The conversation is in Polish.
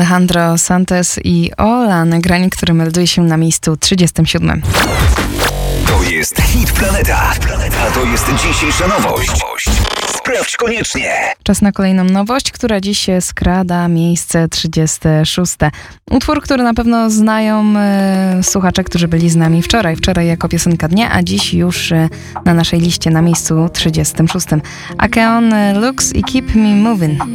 Alejandro Santos i Ola, nagranie, które melduje się na miejscu 37. To jest Hit Planeta. A to jest dzisiejsza nowość. Sprawdź koniecznie. Czas na kolejną nowość, która dziś się skrada miejsce 36. Utwór, który na pewno znają słuchacze, którzy byli z nami wczoraj jako piosenka dnia, a dziś już na naszej liście na miejscu 36. Akeon, Lux i Keep Me Moving.